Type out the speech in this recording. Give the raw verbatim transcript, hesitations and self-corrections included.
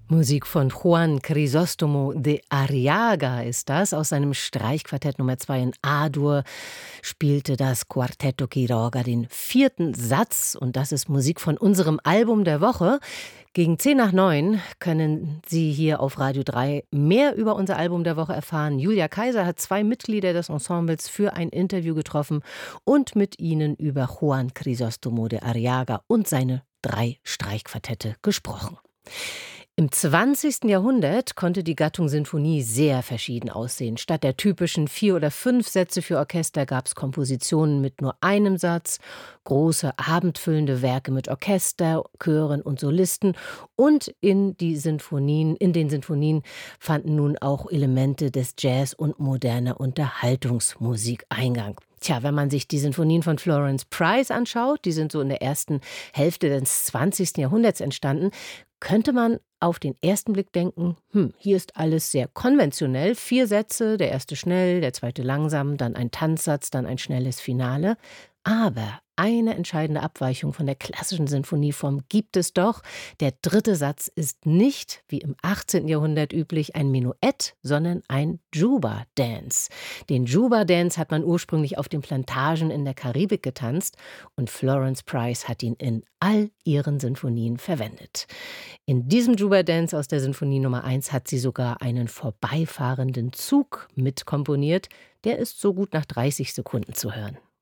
Musik von Juan Crisóstomo de Arriaga ist das. Aus seinem Streichquartett Nummer zwei in A-Dur spielte das Quarteto Quiroga den vierten Satz. Und das ist Musik von unserem Album der Woche. Gegen zehn nach neun können Sie hier auf Radio drei mehr über unser Album der Woche erfahren. Julia Kaiser hat zwei Mitglieder des Ensembles für ein Interview getroffen und mit ihnen über Juan Crisóstomo de Arriaga und seine drei Streichquartette gesprochen. Im zwanzigsten Jahrhundert konnte die Gattung Sinfonie sehr verschieden aussehen. Statt der typischen vier oder fünf Sätze für Orchester gab es Kompositionen mit nur einem Satz, große abendfüllende Werke mit Orchester, Chören und Solisten. Und in die Sinfonien, in den Sinfonien fanden nun auch Elemente des Jazz und moderner Unterhaltungsmusik Eingang. Tja, wenn man sich die Sinfonien von Florence Price anschaut, die sind so in der ersten Hälfte des zwanzigsten Jahrhunderts entstanden, könnte man auf den ersten Blick denken, hm, hier ist alles sehr konventionell. Vier Sätze, der erste schnell, der zweite langsam, dann ein Tanzsatz, dann ein schnelles Finale. Aber eine entscheidende Abweichung von der klassischen Sinfonieform gibt es doch. Der dritte Satz ist nicht, wie im achtzehnten Jahrhundert üblich, ein Menuett, sondern ein Juba-Dance. Den Juba-Dance hat man ursprünglich auf den Plantagen in der Karibik getanzt und Florence Price hat ihn in all ihren Sinfonien verwendet. In diesem Juba-Dance aus der Sinfonie Nummer eins hat sie sogar einen vorbeifahrenden Zug mitkomponiert. Der ist so gut nach dreißig Sekunden zu hören.